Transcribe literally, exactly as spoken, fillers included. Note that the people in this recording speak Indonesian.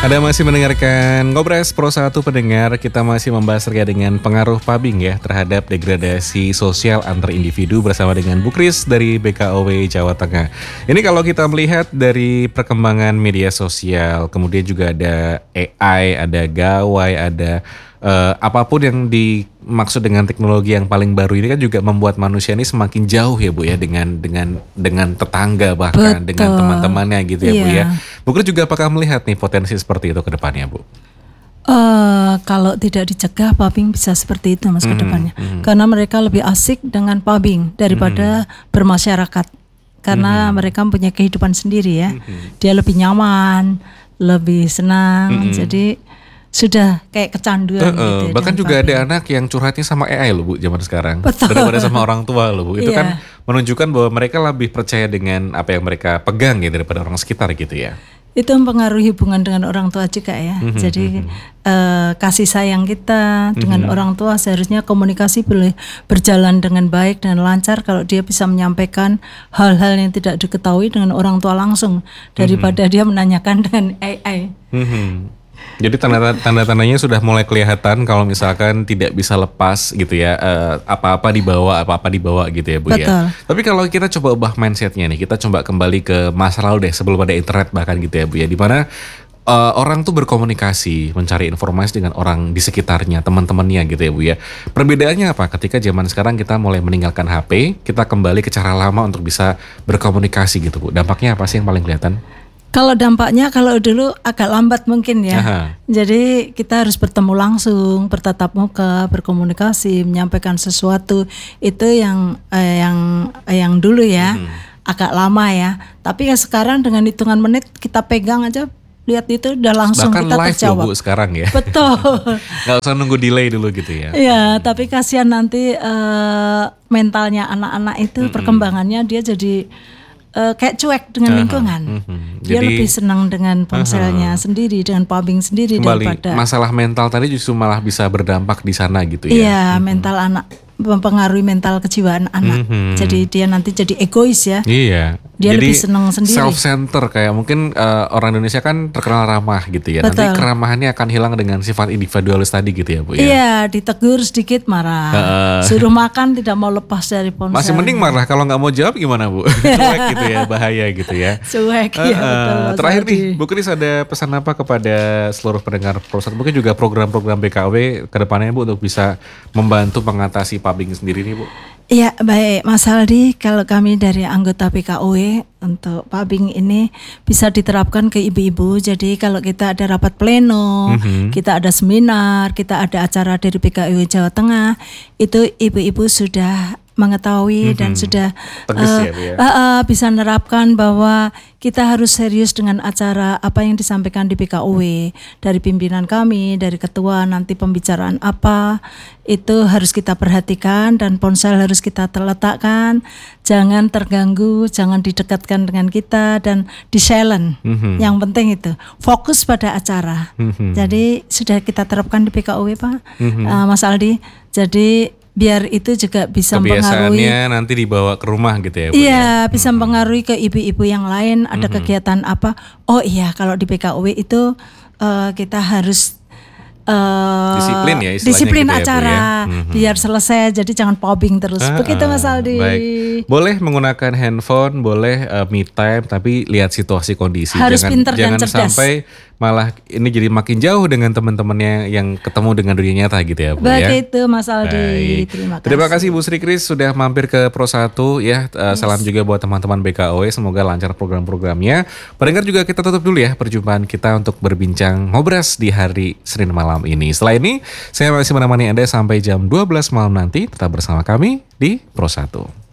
Anda masih mendengarkan Ngobras Pro satu pendengar. Kita masih membahas terkait dengan pengaruh pubbing ya terhadap degradasi sosial antar individu bersama dengan Bu Kris dari B K O W Jawa Tengah. Ini kalau kita melihat dari perkembangan media sosial, kemudian juga ada A I, ada gawai, ada uh, apapun yang dimaksud dengan teknologi yang paling baru ini kan juga membuat manusia ini semakin jauh ya Bu ya dengan dengan dengan tetangga bahkan Betul. dengan teman-temannya gitu ya Bu Iya. ya. Bu Kris juga apakah melihat nih potensi seperti itu ke depannya Bu? Uh, kalau tidak dicegah, pubbing bisa seperti itu mas ke depannya. Mhm, mhm. Karena mereka lebih asik dengan pubbing daripada bermasyarakat. Karena mereka punya kehidupan sendiri ya. Dia lebih nyaman, lebih senang. Jadi sudah kayak Uh, kecanduan gitu uh, ya bahkan dengan juga pubbing. ada anak yang curhatnya sama A I loh Bu zaman sekarang. Betul. Daripada sama orang tua loh Bu. Itu Iya. kan menunjukkan bahwa mereka lebih percaya dengan apa yang mereka pegang ya daripada orang sekitar gitu ya. Itu mempengaruhi hubungan dengan orang tua juga ya. Mhm, Jadi eh, kasih sayang kita dengan orang tua seharusnya komunikasi boleh berjalan dengan baik dan lancar kalau dia bisa menyampaikan hal-hal yang tidak diketahui dengan orang tua langsung daripada dia menanyakan dengan A I. Mhm. Jadi tanda tanda-tandanya sudah mulai kelihatan kalau misalkan tidak bisa lepas gitu ya, eh, apa-apa dibawa, apa-apa dibawa gitu ya Bu Betul. ya. Tapi kalau kita coba ubah mindsetnya nih, kita coba kembali ke masa lalu deh sebelum ada internet bahkan gitu ya Bu ya, di mana eh, orang tuh berkomunikasi, mencari informasi dengan orang di sekitarnya, teman-temannya gitu ya Bu ya. Perbedaannya apa ketika zaman sekarang kita mulai meninggalkan H P, kita kembali ke cara lama untuk bisa berkomunikasi gitu Bu. Dampaknya apa sih yang paling kelihatan? Kalau dampaknya kalau dulu agak lambat mungkin ya. Aha. Jadi kita harus bertemu langsung, bertatap muka, berkomunikasi, menyampaikan sesuatu itu yang eh, yang yang dulu ya agak lama ya. Tapi ya sekarang dengan hitungan menit kita pegang aja, lihat itu udah langsung Bahkan kita live loh terjawab. Bu sekarang ya. Betul. Nggak usah nunggu delay dulu gitu ya. Iya, tapi kasihan nanti eh, mentalnya anak-anak itu perkembangannya dia jadi eh, kayak cuek dengan lingkungan. mhm. Dia Jadi- lebih senang dengan ponselnya sendiri, dengan pubbing sendiri Kembali daripada masalah mental tadi justru malah bisa berdampak di sana gitu ya. iya mental anak, mempengaruhi mental kejiwaan anak. Mhm. Jadi dia nanti jadi egois ya. Iya. Dia Jadi lebih senang sendiri. self center kayak mungkin eh, orang Indonesia kan terkenal ramah gitu ya. Nanti Betul. keramahannya akan hilang dengan sifat individualis tadi gitu ya Bu ya. Iya, ditegur sedikit marah. Heeh. Suruh makan tidak mau lepas dari ponsel. Masih mending marah, kalau nggak mau jawab gimana Bu? Cuek gitu ya, bahaya gitu ya. Cuek ya, Eh, betul. Mas terakhir Aldi. nih, Bu Kris ada pesan apa kepada seluruh pendengar Prostat? Mungkin juga program-program B K W ke depannya Bu untuk bisa membantu mengatasi pubbing sendiri nih Bu. Iya baik Mas Aldi, kalau kami dari anggota B K O W untuk pubbing ini bisa diterapkan ke ibu-ibu. Jadi kalau kita ada rapat pleno, kita ada seminar, kita ada acara dari B K O W Jawa Tengah, itu ibu-ibu sudah mengetahui dan sudah Tegas eh, ya, Bu ya? eh, eh, bisa menerapkan bahwa kita harus serius dengan acara apa yang disampaikan di B K O W dari pimpinan kami, dari ketua, nanti pembicaraan apa itu harus kita perhatikan dan ponsel harus kita terletakkan, jangan terganggu, jangan didekatkan dengan kita dan di silent. Mhm. Yang penting itu fokus pada acara. Mhm. Jadi sudah kita terapkan di B K O W Pak, eh, Mas Aldi. Jadi biar itu juga bisa mempengaruhi. Kebiasaannya nanti dibawa ke rumah gitu ya Bu ya. Iya, bisa mempengaruhi ke ibu-ibu yang lain. Ada kegiatan apa? Oh iya, kalau di B K O W itu eh, kita harus eh, Disiplin ya istilahnya disiplin gitu ya, Bu, acara, ya. Mhm. biar selesai. Jadi jangan pubbing terus. Ah, Begitu Mas ah, Aldi. Baik. Boleh menggunakan handphone, boleh uh, me time, tapi lihat situasi kondisi. Harus jangan pinter dan jangan cerdas. sampai malah ini jadi makin jauh dengan teman-temannya yang ketemu dengan dunia nyata gitu ya Bu ya. Begitu Mas Aldi. Baik. Terima kasih. Terima kasih Bu Sri Kris sudah mampir ke Pro satu ya. Uh, Salam juga buat teman-teman B K O W, semoga lancar program-programnya. Pendengar juga kita tutup dulu ya perjumpaan kita untuk berbincang ngobras di hari Senin malam ini. Setelah ini saya masih menemani Anda sampai jam dua belas malam nanti. Tetap bersama kami di Pro satu.